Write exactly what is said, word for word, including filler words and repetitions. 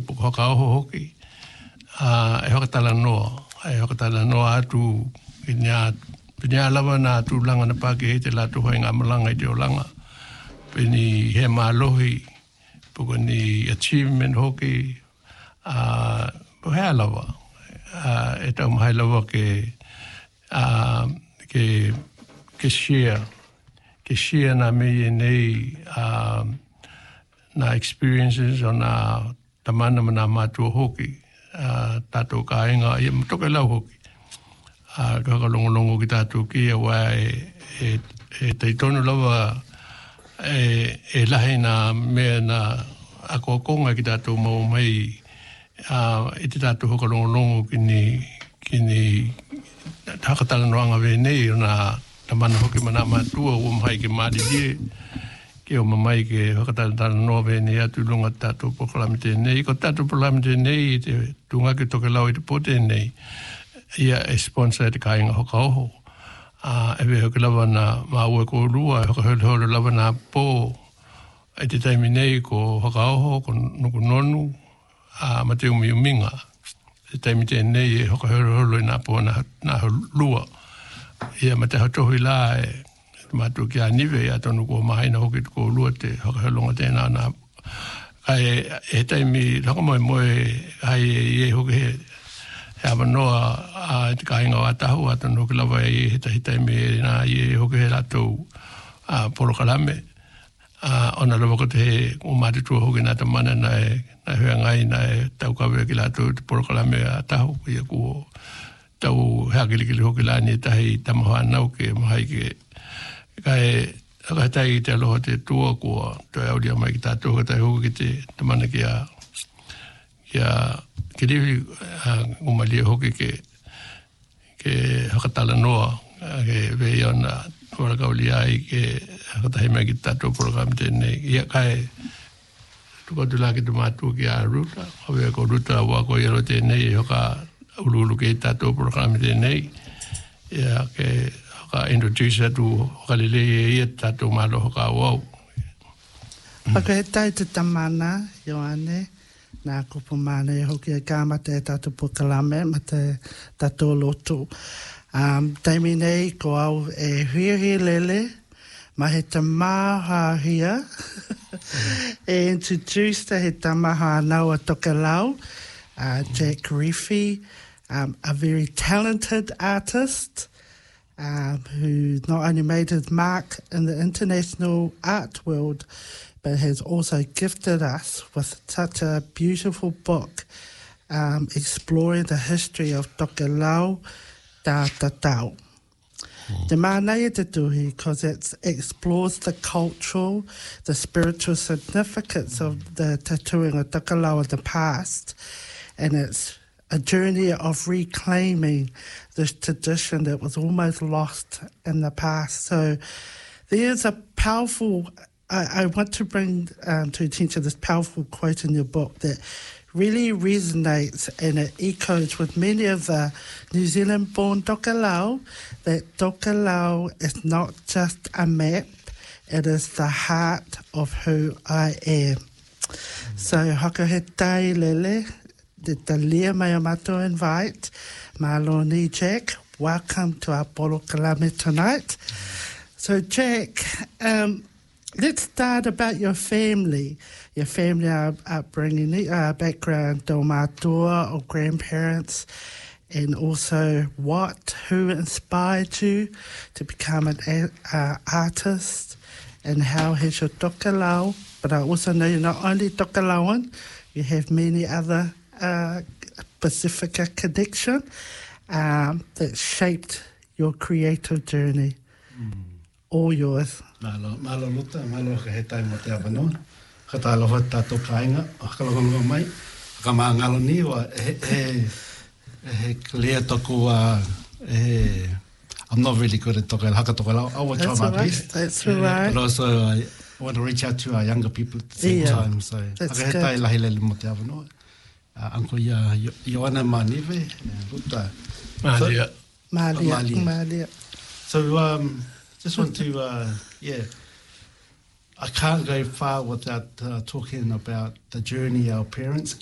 po hoka oho hoki. Uh, e hoka tala noa. E hoka tala noa atu i nia Penia lava na tu langa na pake he te latu hoi ngā malanga i te o langa. Peni he mālohi, puka ni achievement hoki, uh, po hea lava. Uh, e tau mahai lava ke, uh, ke, ke share, ke share na me nei uh, na experiences o na tamana mana mātua hoki. Uh, tātou ka inga, ia matoka lau hoki. a ka ka longo longo ki tātou ki a wā e, e, e tei tonu lawa e, e lahe na mea na a kua konga ki tātou mau mai a, e te tātou hoka longo longo ki ni, ki ni takatala noanga we nei o na tamana hoki mana mātua o mai ke māri die ke o mamai ke hakatala noa we nei atu lunga tātou pokalamite nei ko tātou pokalamite nei te tunga ki toke lau i te pote nei ia e sponsor te kāinga hoka oho. Uh, e we hoki lawa na māua ko rua, hoka holo holo lawa na pō, e te taimi nei ko hoka oho, ko nuku nonu, uh, ma te umi uminga. Te taimi te nei e hoka holo holo i nā pō na, na lua. Ia ma te hatohi la e mātu ki a niwe, a tonu ko mahaina hoki ko lua te hoka holo ngā tēnā nā. Kai e taimi, haka moe moe, hai e hoki he, he awa noa a te kāinga o atahu, a tonu hoki lawa e hita hita e me nā i e hoki he ratou a porokalame. A ona lawa ko te he o mātitua hoki nā tamana na e na hea ngai na e tau kawe ki ratou te porokalame a atahu. Ia ko tau hea kilikili hoki la ni tahi tamaha nau ke mahai ke kai hakatai te aloha te tua kua toi audia mai ki tātou hakatai hoki ki te tamana ki a ki a ke riwi uh, umalia hoki ke ke hakatala noa uh, ke vei ona horakau ai ke hakatahi mai ki tātou program tēnei ia kai tuka tula ki tu mātua ki a ruta hawe ko ruta wako i aro tēnei hoka ulu ulu ke tātou program tēnei ia ke hoka introduce atu hoka lele ia tātou malo hoka wau. Paka he tai te tamana, Ioane, nā kupu mana e hoki e kāmata e tātou pukalame, ma te tātou lotu. Um, Taimi nei, ko au e huihi lele, ma he te māha hia, e introduced he tamaha nau a Tokelau, uh, Jack Riffy, um, a very talented artist, um, who not only made his mark in the international art world, but has also gifted us with such a beautiful book um, exploring the history of Tokelau Tā Tatau. Mm. Te mānei te tuhi, because it explores the cultural, the spiritual significance mm. of the tattooing of Tokelau of the past, and it's a journey of reclaiming this tradition that was almost lost in the past. So there's a powerful I, I want to bring um, to attention this powerful quote in your book that really resonates and it echoes with many of the New Zealand-born Tokelau, that Tokelau is not just a map, it is the heart of who I am. Mm. So, hoko he tai lele, te talia mai o mato invite, Maloni Jack, welcome to our Porokalame tonight. Mm. So, Jack, um, let's start about your family, your family upbringing, uh, background, tō mātua or grandparents, and also what, who inspired you to become an uh, artist, and how has your Tokelau, but I also know you're not only Tokelauan, you have many other uh, Pacifica connection um, that shaped your creative journey. Mm. All yours. Malo, malo luta, malo ka he tai mo te awanoa. Ka tā aloha tātou kāinga, ka longonga mai. Ka maa ngalo ni wa he, he, he lea toku a, he, I'm not really good at toku, haka toku lau. I will try my right. best. That's right. But also I want to reach out to our younger people at the same yeah. time. So, That's ka he tai lahi lele mo te awanoa. Uh, Uncle Ia, Ioana Manive, luta. Malia. Malia. Malia. So, um, just want to, uh, yeah, I can't go far without uh, talking about the journey our parents